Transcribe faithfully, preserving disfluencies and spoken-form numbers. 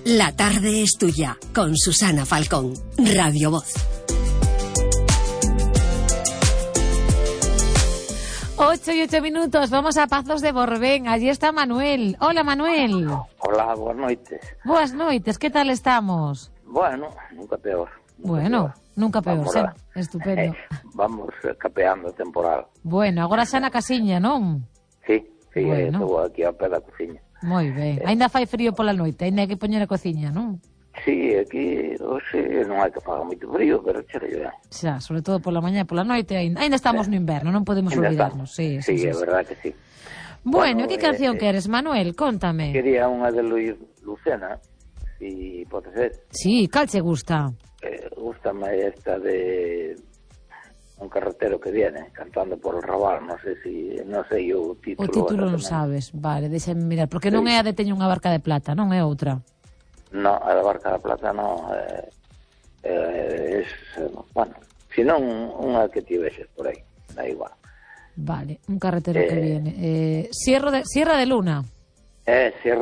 La tarde es tuya, con Susana Falcón, Radio Voz. Ocho y ocho minutos, vamos a Pazos de Borbén. Allí está Manuel. Hola, Manuel. Hola, buenas noites. Buenas noites, ¿qué tal estamos? Bueno, nunca peor. Nunca bueno, peor. nunca peor, Vamos sí. a... Estupendo. Vamos capeando temporal. Bueno, agora xa na casiña, non? Sí, sí, bueno. estou aquí a pé da cociña. Moi ben. Eh... Ainda fai frío pola noite, ainda hai que poñer a cociña, non? Sí, aquí hoxe non hai que faga moito frío, pero chega ben. Xa, sobre todo pola mañá e pola noite, ainda, ainda estamos no inverno, non podemos ainda olvidarnos. Sí, sí, sí, sí, é sí. verdad que sí. Bueno, bueno que canción eh, queres, Manuel? Contame. Quería unha de Luis Lucena, si pode ser. Sí, cal che gusta? Eh, gústame esta de un carretero que viene cantando por el Raval, non sei si, non sei o título. O título non sabes, vale, deixame mirar, porque non sí. é a de Teño unha barca de plata, non é outra. No, a da barca da plata non, eh, eh, es, bueno, senón unha que ti vexes por aí, da igual. Vale, un carretero eh, que viene. Eh, Sierra de, Sierra de Luna. Eh, Sierra